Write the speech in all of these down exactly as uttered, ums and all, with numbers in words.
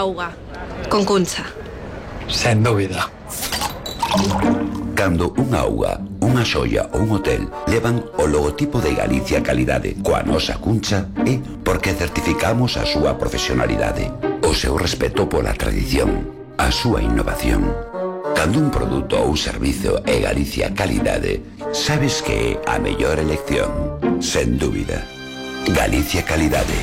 auga, con Cuncha. Sen dúbida. Cando unha auga, unha xoia ou un hotel levan o logotipo de Galicia Calidade coa nosa Cuncha é porque certificamos a súa profesionalidade, o seu respeto pola tradición, a súa innovación. Cando un produto ou servizo é Galicia Calidade, sabes que é a mellor elección, sen dúbida. Galicia Calidade.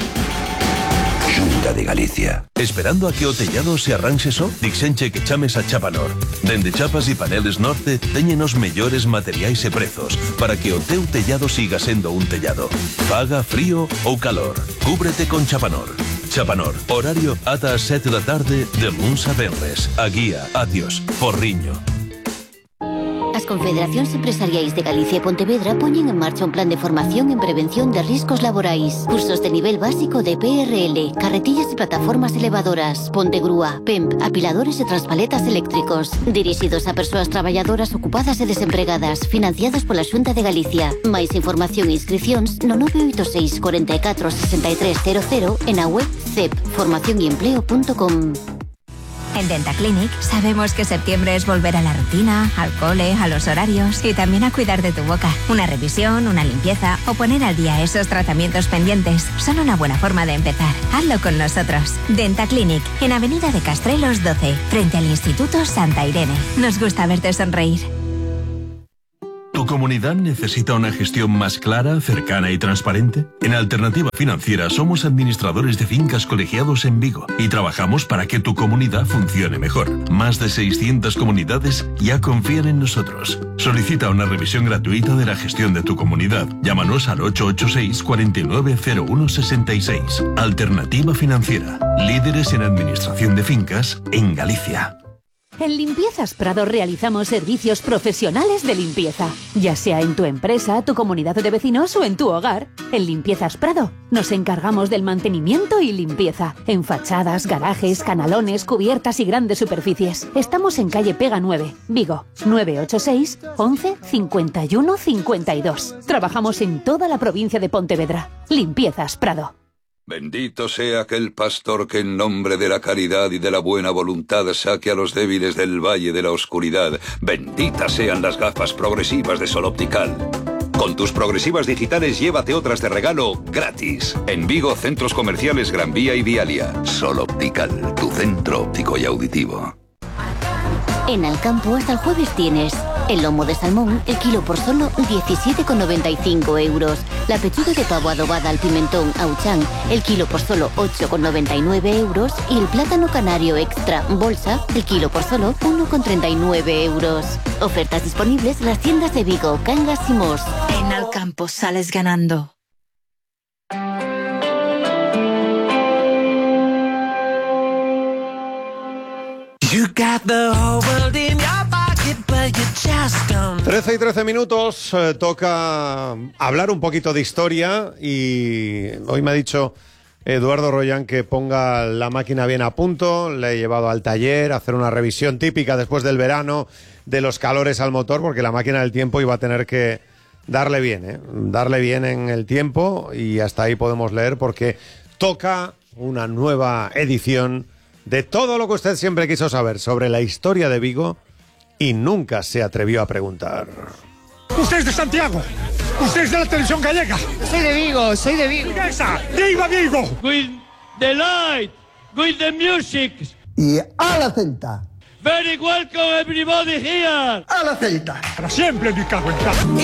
Xunta de Galicia. Esperando a que o tellado se arranxe só? Dixenche que chames a Chapanor. Dende Chapas e Paneles Norte teñen os mellores materiais e prezos para que o teu tellado siga sendo un tellado. Faga frío ou calor. Cúbrete con Chapanor. Chapanor, horario ata as sete da tarde de luns a venres. A guía, adiós, Porriño. As Confederacións Empresariais de Galicia e Pontevedra poñen en marcha un plan de formación en prevención de riscos laborais. Cursos de nivel básico de P R L, carretillas e plataformas elevadoras, pontegrúa, P E M P, apiladores e transpaletas eléctricos. Dirixidos a persoas traballadoras ocupadas e desempregadas, financiados pola Xunta de Galicia. Mais información e inscricións no nove oito seis, cuatro catro, seis tres cero cero e na web cep formación y empleo punto com. En Dentaclinic sabemos que septiembre es volver a la rutina, al cole, a los horarios y también a cuidar de tu boca. Una revisión, una limpieza o poner al día esos tratamientos pendientes son una buena forma de empezar. Hazlo con nosotros. Dentaclinic, en Avenida de Castrelos doce, frente al Instituto Santa Irene. Nos gusta verte sonreír. ¿Tu comunidad necesita una gestión más clara, cercana y transparente? En Alternativa Financiera somos administradores de fincas colegiados en Vigo y trabajamos para que tu comunidad funcione mejor. Más de seiscientas comunidades ya confían en nosotros. Solicita una revisión gratuita de la gestión de tu comunidad. Llámanos al ocho ocho seis, cuatro nueve cero uno seis seis. Alternativa Financiera. Líderes en administración de fincas en Galicia. En Limpiezas Prado realizamos servicios profesionales de limpieza. Ya sea en tu empresa, tu comunidad de vecinos o en tu hogar. En Limpiezas Prado nos encargamos del mantenimiento y limpieza. En fachadas, garajes, canalones, cubiertas y grandes superficies. Estamos en calle Pega nueve, Vigo, nueve ocho seis, once, cincuenta y uno, cincuenta y dos. Trabajamos en toda la provincia de Pontevedra. Limpiezas Prado. Bendito sea aquel pastor que en nombre de la caridad y de la buena voluntad saque a los débiles del valle de la oscuridad. Benditas sean las gafas progresivas de Sol Optical. Con tus progresivas digitales llévate otras de regalo gratis. En Vigo, centros comerciales Gran Vía y Vialia. Sol Optical, tu centro óptico y auditivo. En Alcampo hasta el jueves tienes el lomo de salmón, el kilo por solo diecisiete con noventa y cinco euros. La pechuga de pavo adobada al pimentón Auchan, el kilo por solo ocho con noventa y nueve euros. Y el plátano canario extra bolsa, el kilo por solo uno con treinta y nueve euros. Ofertas disponibles en las tiendas de Vigo, Cangas y Mos. En Alcampo sales ganando. You got the whole world in your pocket, but you just don't. trece y trece minutos, eh, toca hablar un poquito de historia y hoy me ha dicho Eduardo Royán que ponga la máquina bien a punto. Le he llevado al taller a hacer una revisión típica después del verano de los calores al motor, porque la máquina del tiempo iba a tener que darle bien, ¿eh? darle bien en el tiempo, y hasta ahí podemos leer porque toca una nueva edición de todo lo que usted siempre quiso saber sobre la historia de Vigo y nunca se atrevió a preguntar. Usted es de Santiago, usted es de la televisión gallega. Soy de Vigo, soy de Vigo. ¡Esa! ¡Viva Vigo! With the light, with the music. Y a la Celta. Very welcome everybody here. A la Celta. Para siempre me cago en casa.